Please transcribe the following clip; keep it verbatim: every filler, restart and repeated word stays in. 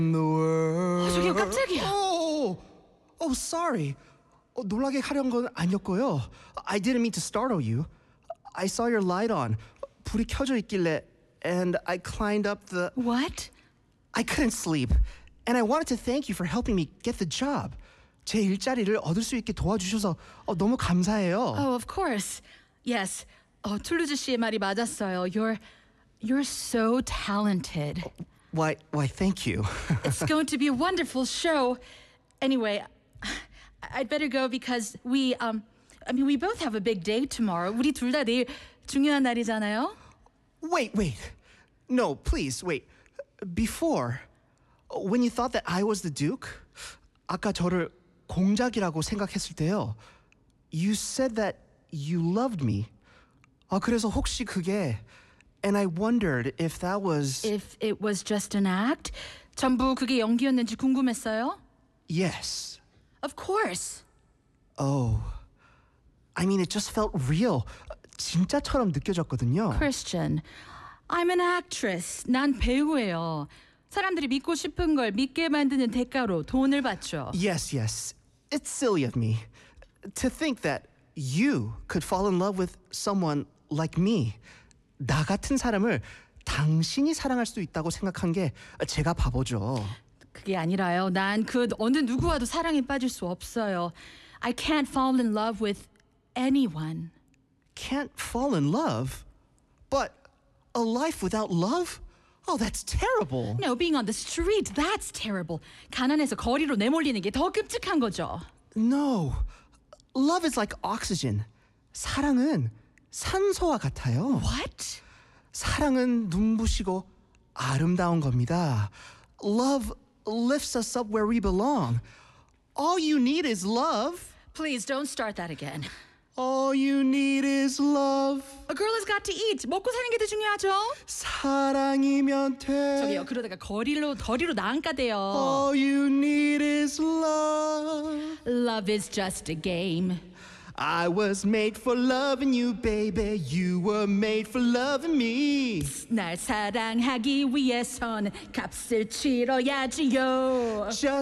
the world. 저기요, 깜짝이야. Oh, oh, sorry. 어, 놀라게 하려는 건 아니었고요. I didn't mean to startle you. I saw your light on. 불이 켜져 있길래, and I climbed up the. What? I couldn't sleep, and I wanted to thank you for helping me get the job. 제 일자리를 얻을 수 있게 도와주셔서 어, 너무 감사해요. Oh, of course. Yes. 어, 툴루즈 씨의 말이 맞았어요. You're you're so talented. Why, why, thank you. It's going to be a wonderful show. Anyway, I'd better go because we um I mean we both have a big day tomorrow. 우리 둘 다 내일 중요한 날이잖아요. Wait, wait. No, please, wait. Before, when you thought that I was the Duke, 아까 저를 공작이라고 생각했을 때요. You said that you loved me. 아, 그래서 혹시 그게 And I wondered if that was If it was just an act, 전부 그게 연기였는지 궁금했어요. Yes. Of course. Oh. I mean, it just felt real. 진짜처럼 느껴졌거든요. Christian, I'm an actress. 난 배우예요. 사람들이 믿고 싶은 걸 믿게 만드는 대가로 돈을 받죠. Yes, yes. It's silly of me to think that you could fall in love with someone like me. 나 같은 사람을 당신이 사랑할 수 있다고 생각한 게 제가 바보죠. 그게 아니라요. 난 그 어느 누구와도 사랑에 빠질 수 없어요. I can't fall in love with anyone. Can't fall in love? But a life without love? Oh, that's terrible. No, being on the street, that's terrible. 가난해서 거리로 내몰리는 게 더 끔찍한 거죠. No. Love is like oxygen. 사랑은 산소와 같아요. What? 사랑은 눈부시고 아름다운 겁니다. Love lifts us up where we belong. All you need is love. Please don't start that again. All you need is love. A girl has got to eat. 먹고 사는 게 더 중요하죠. 사랑이면 돼. 저기요, 그러다가 거리로 거리로 나안가 돼요. All you need is love. Love is just a game. I was made for loving you, baby. You were made for loving me. 날 사랑하기 위해선 값을 치러야지요. Just